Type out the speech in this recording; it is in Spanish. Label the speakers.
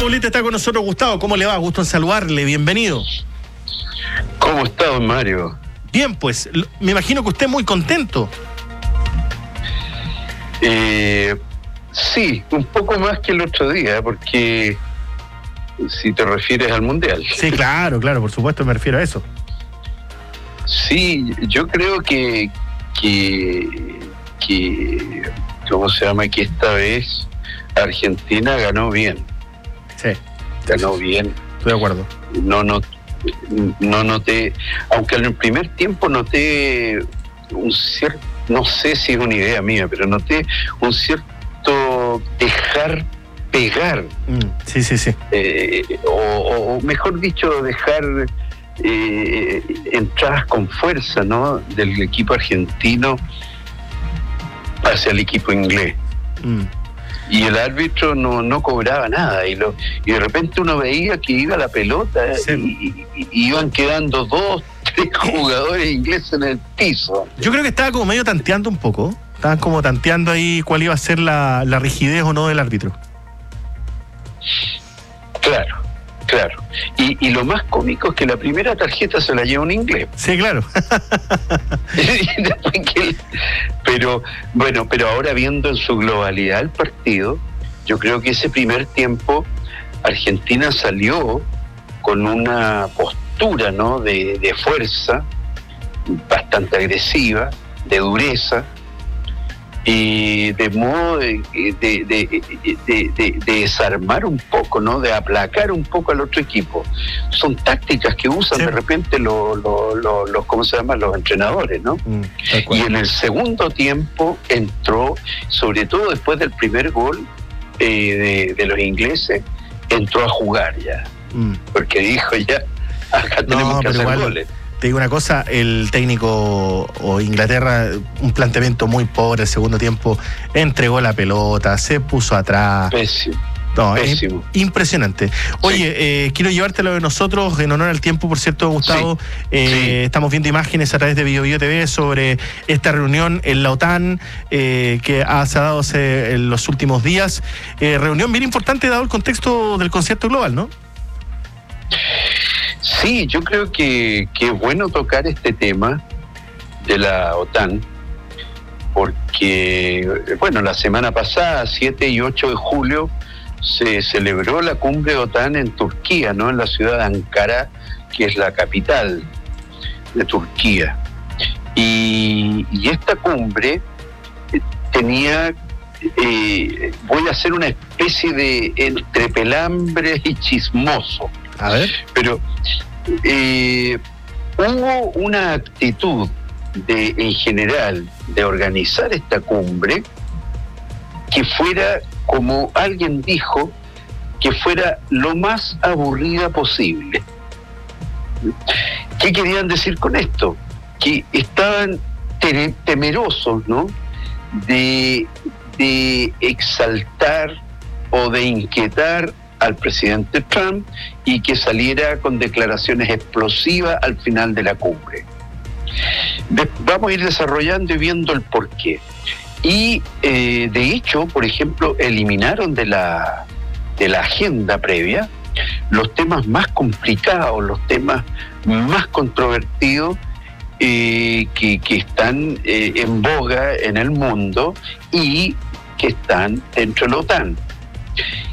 Speaker 1: Paulita está con nosotros. Gustavo, ¿cómo le va? Gusto en saludarle, bienvenido.
Speaker 2: ¿Cómo está, don Mario?
Speaker 1: Bien, pues, me imagino que usted muy contento.
Speaker 2: Sí, un poco más que el otro día, porque si te refieres al Mundial.
Speaker 1: Sí, claro, por supuesto me refiero a eso.
Speaker 2: Sí, yo creo que ¿cómo se llama? Que esta vez Argentina ganó bien.
Speaker 1: Sí.
Speaker 2: Ganó bien.
Speaker 1: Estoy de acuerdo.
Speaker 2: No noté, aunque en el primer tiempo noté un cierto, no sé si es una idea mía, pero noté un cierto dejar pegar.
Speaker 1: Sí.
Speaker 2: O mejor dicho, dejar entradas con fuerza, ¿no? Del equipo argentino hacia el equipo inglés. Y el árbitro no cobraba nada, y de repente uno veía que iba la pelota, sí. y iban quedando 2, 3 jugadores ingleses en el piso.
Speaker 1: Yo creo que estaba como medio tanteando un poco. Estaban como tanteando ahí cuál iba a ser la rigidez o no del árbitro.
Speaker 2: Claro. Y lo más cómico es que la primera tarjeta se la lleva un inglés.
Speaker 1: Sí, claro.
Speaker 2: Pero ahora viendo en su globalidad el partido, yo creo que ese primer tiempo Argentina salió con una postura, ¿no? de fuerza, bastante agresiva, de dureza, y de modo de desarmar un poco, ¿no? De aplacar un poco al otro equipo. Son tácticas que usan de repente los ¿cómo se llaman? Los entrenadores, ¿no? Y en el segundo tiempo entró, sobre todo después del primer gol de los ingleses, entró a jugar ya. Porque dijo ya, acá tenemos que hacer goles.
Speaker 1: Te digo una cosa, el técnico o Inglaterra, un planteamiento muy pobre el segundo tiempo, entregó la pelota, se puso atrás.
Speaker 2: Pésimo.
Speaker 1: Es impresionante. Oye, quiero llevártelo de nosotros en honor al tiempo, por cierto, Gustavo. Estamos viendo imágenes a través de BioBio TV sobre esta reunión en la OTAN que se ha dado en los últimos días. Reunión bien importante dado el contexto del concierto global, ¿no?
Speaker 2: Sí, yo creo que es bueno tocar este tema de la OTAN, porque, bueno, la semana pasada, 7 y 8 de julio, se celebró la cumbre de OTAN en Turquía, ¿no? En la ciudad de Ankara, que es la capital de Turquía. Y esta cumbre tenía, voy a hacer una especie de entre pelambre y chismoso.
Speaker 1: A ver.
Speaker 2: Pero hubo una actitud en general de organizar esta cumbre que fuera, como alguien dijo, que fuera lo más aburrida posible. ¿Qué querían decir con esto? Que estaban temerosos, ¿no? de exaltar o de inquietar al presidente Trump y que saliera con declaraciones explosivas al final de la cumbre. Vamos a ir desarrollando y viendo el porqué. Y de hecho, por ejemplo, eliminaron de la agenda previa los temas más complicados, los temas más controvertidos que están en boga en el mundo y que están dentro de la OTAN.